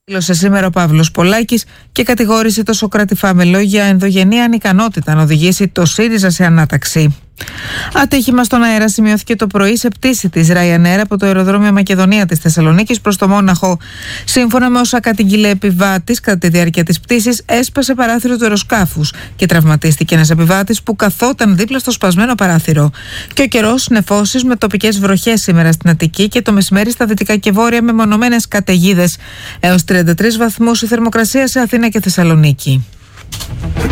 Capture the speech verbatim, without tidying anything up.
Δήλωσε σήμερα ο Παύλος Πολάκης και κατηγόρησε το Σωκράτη Φάμελο για ενδογενή ανικανότητα να οδηγήσει το ΣΥΡΙΖΑ σε ανάταξη. Ατύχημα στον αέρα σημειώθηκε το πρωί σε πτήση της Ryanair από το αεροδρόμιο Μακεδονία της Θεσσαλονίκης προς το Μόναχο. Σύμφωνα με όσα κατήγγειλε επιβάτης, κατά τη διάρκεια της πτήσης έσπασε παράθυρο του αεροσκάφους και τραυματίστηκε ένας επιβάτης που καθόταν δίπλα στο σπασμένο παράθυρο. Και ο καιρός, νεφώσεις με τοπικές βροχές σήμερα στην Αττική και το μεσημέρι στα δυτικά και βόρεια με μονομένες καταιγίδες. Έως τριάντα τρεις βαθμούς η θερμοκρασία σε Αθήνα και Θεσσαλονίκη.